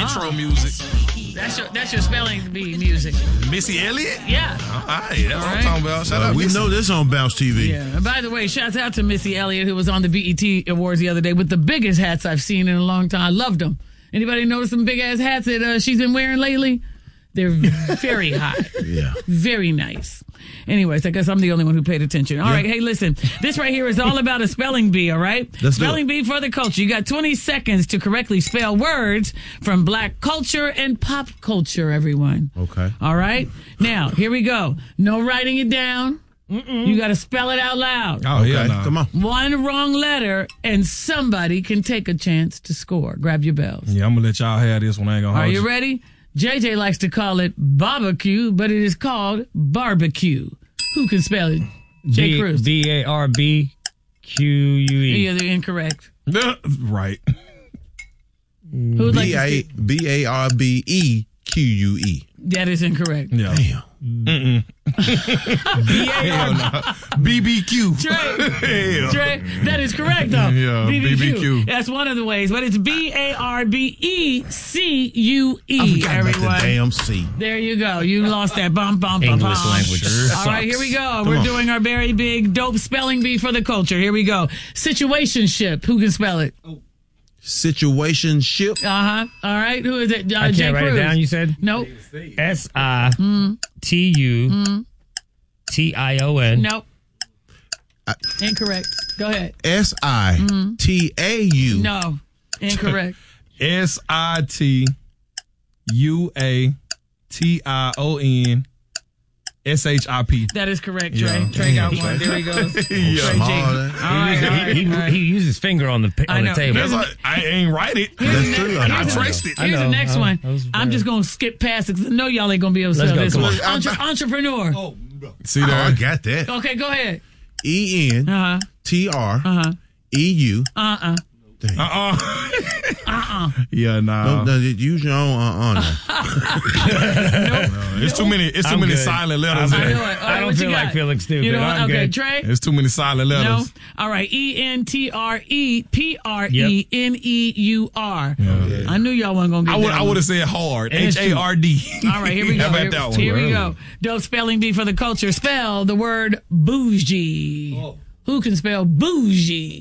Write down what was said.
intro music. That's your spelling bee music. Missy Elliott? Yeah. All right, that's what I'm talking about. Shout out We Missy. know this on Bounce TV. Yeah. And by the way, shouts out to Missy Elliott, who was on the BET Awards the other day with the biggest hats I've seen in a long time. I loved them. Anybody notice some big ass hats that she's been wearing lately? They're very high. Yeah. Very nice. Anyways, I guess I'm the only one who paid attention. All right, hey, listen. This right here is all about a spelling bee, all right? Let's do spelling bee for the culture. You got 20 seconds to correctly spell words from black culture and pop culture, everyone. Okay. All right? Now, here we go. No writing it down. You got to spell it out loud. Oh, yeah, no. Come on. One wrong letter, and somebody can take a chance to score. Grab your bells. Yeah, I'm going to let y'all have this one. I ain't going to Are hold you ready? JJ likes to call it barbecue, but it is called barbecue. Who can spell it? Jay Cruz. BARBQUE. Yeah, they're incorrect. Right. Who would like to speak? BARBEQUE. That is incorrect. Yeah. Damn. Hell no. BBQ. Trey, that is correct, though. Yeah, BBQ. That's one of the ways, but it's BARBECUE. I forgot about the damn C. There you go. You lost that. Bum, bum, bum, English bum. language. All right, here we go. We're doing our very big dope spelling bee for the culture. Here we go. Situationship. Who can spell it? Situationship. Uh-huh. All right. Who is it? I Jay can't write Cruz. it down, you said? Nope. SITUTION. Nope. Incorrect. Go ahead. SITAU. No. Incorrect. SITUATION. SHIP. That is correct, Trey. Yeah. Trey got one. There he goes. Trey G. All right. He used his finger on the know. table. That's like, I ain't write it. That's true. I traced it. Here's the next one. That was I'm just going to skip past it because I know y'all ain't going to be able to Let's spell go, this come one. on. Entrepreneur. See Oh, there? I got that. Okay, go ahead. ENTREU. Yeah, nah. No, use your own now. It's too many. It's too many good. silent letters. I know there. it. All right, I don't what feel you like got? feeling stupid. You know what? I'm Okay, good. Trey? It's too many silent No. letters. All right. ENTREPRENEUR. I knew y'all wasn't going to get that I would have said hard. And it's true. HARD. All right, here we go. How about that one? Here we go. Dope spelling bee for the culture. Spell the word bougie. Who can spell bougie?